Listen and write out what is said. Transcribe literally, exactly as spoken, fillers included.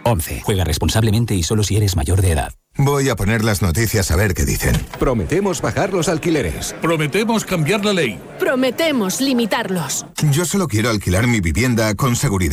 once. Juega responsablemente y solo si eres mayor de edad. Voy a poner las noticias a ver qué dicen. Prometemos bajar los alquileres. Prometemos cambiar la ley. Prometemos limitarlos. Yo solo quiero alquilar mi vivienda con seguridad.